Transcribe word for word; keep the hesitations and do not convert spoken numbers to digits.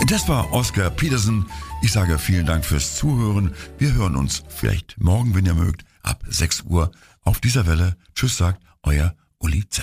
Das war Oscar Peterson. Ich sage vielen Dank fürs Zuhören. Wir hören uns vielleicht morgen, wenn ihr mögt, ab sechs Uhr auf dieser Welle. Tschüss, sagt euer Uli Z.